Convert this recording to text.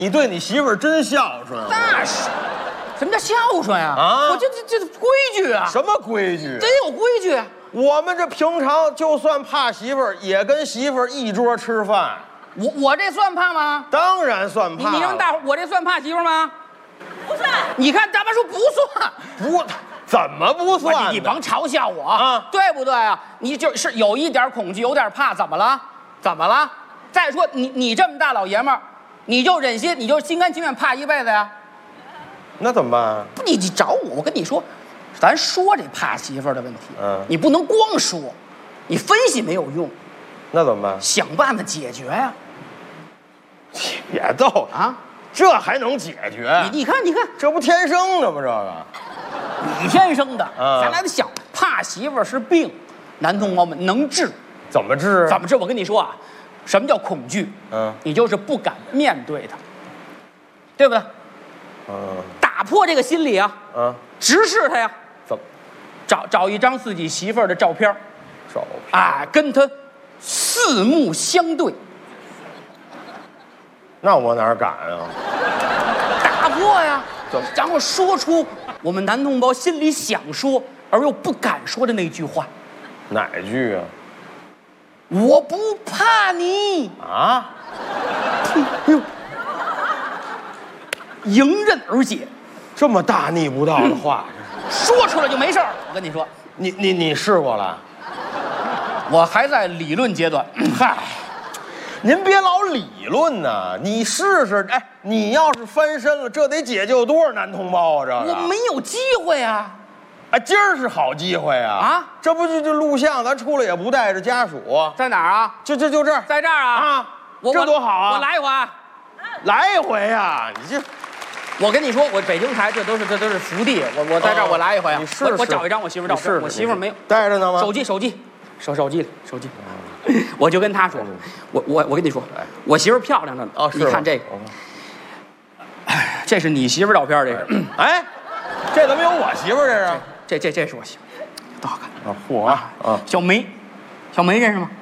你对你媳妇儿真孝顺啊！ 那是，什么叫孝顺呀？ 啊我这规矩啊， 什么规矩？ 得有规矩啊。 我们这平常就算怕媳妇儿，也跟媳妇儿一桌吃饭。 我这算怕吗？ 当然算怕了。 你让大伙，我这算怕媳妇儿吗？不算。你看咱们说不算， 不，怎么不算呢？ 你甭嘲笑我啊， 对不对啊？你就是有一点恐惧，有点怕，怎么了？怎么了？再说你这么大老爷们儿，你就忍心，你就心甘情愿怕一辈子呀？ 那怎么办啊？ 你找我，我跟你说，咱说这怕媳妇儿的问题，你不能光说，你分析没有用， 那怎么办？ 想办法解决呀。 别逗了啊！ 这还能解决？ 你看， 这不天生的吗？这个， 你天生的，咱来想，怕媳妇儿是病，男同胞们能治， 怎么治？ 怎么治？我跟你说啊，什么叫恐惧？你就是不敢面对它，对不对？打破这个心理啊，直视它呀。 怎么？ 找一张自己媳妇儿的照片， 啊， 跟她四目相对。 那我哪敢啊？ 打破呀，然后说出我们男同胞心里想说而又不敢说的那句话。 哪句啊？ 我不怕你啊！ 迎刃而解， 这么大逆不道的话， 说出来就没事儿。我跟你说， 你试过了？ 我还在理论阶段。嗨。 您别老理论呐，你试试。哎，你要是翻身了，这得解救多少男同胞啊？这我没有机会啊！ 哎，今儿是好机会啊！ 啊， 这不就录像，咱出来也不带着家属， 在哪儿啊？ 就这儿， 在这儿啊！ 啊，这多好啊！ 我来一回， 来一回呀！你这， 我跟你说，我北京台这都是福地，我在这儿我来一回啊！ 你试我找一张我媳妇照片，我媳妇没有带着呢吗？ 手机，手机。我就跟他说，我跟你说，我媳妇漂亮着呢。你看这个，这是你媳妇照片，这个。 哎，这怎么有我媳妇这是？ 这是我媳妇，多好看啊！嚯啊！ 小梅认识吗？